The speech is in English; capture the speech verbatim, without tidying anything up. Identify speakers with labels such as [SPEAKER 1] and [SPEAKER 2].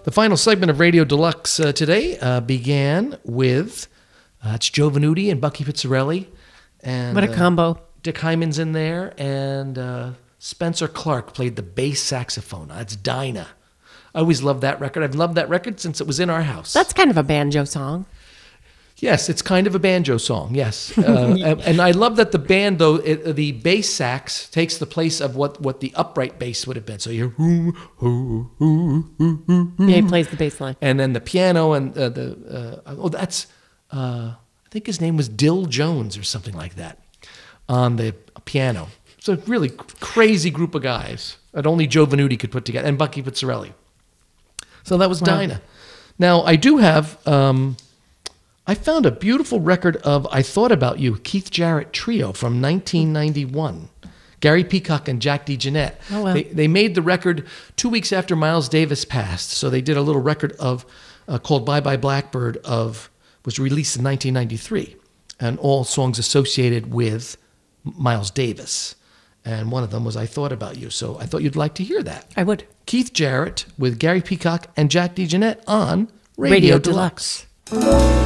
[SPEAKER 1] The final segment of Radio Deluxe uh, today uh, began with uh, it's Joe Venuti and Bucky Pizzarelli. And,
[SPEAKER 2] what a
[SPEAKER 1] uh,
[SPEAKER 2] combo.
[SPEAKER 1] Dick Hyman's in there, and uh, Spencer Clark played the bass saxophone. That's Dinah. I always loved that record. I've loved that record since it was in our house.
[SPEAKER 2] That's kind of a banjo song.
[SPEAKER 1] Yes, it's kind of a banjo song, yes. Uh, and, and I love that the band, though, it, the bass sax takes the place of what, what the upright bass would have been. So you're...
[SPEAKER 2] Yeah, he plays the bass line.
[SPEAKER 1] And then the piano and uh, the... Uh, oh, that's... Uh, I think his name was Dill Jones or something like that on the piano. It's a really crazy group of guys that only Joe Venuti could put together, and Bucky Pizzarelli. So that was
[SPEAKER 2] Wow.
[SPEAKER 1] Dinah. Now, I do have... Um, I found a beautiful record of I Thought About You, Keith Jarrett Trio from nineteen ninety-one. Gary Peacock and Jack DeJohnette.
[SPEAKER 2] Oh, wow.
[SPEAKER 1] They, they made the record two weeks after Miles Davis passed. So they did a little record of uh, called Bye Bye Blackbird of was released in nineteen ninety-three. And all songs associated with Miles Davis. And one of them was I Thought About You. So I thought you'd like to hear that.
[SPEAKER 2] I would.
[SPEAKER 1] Keith Jarrett with Gary Peacock and Jack DeJohnette on Radio,
[SPEAKER 2] Radio
[SPEAKER 1] Deluxe.
[SPEAKER 2] Deluxe.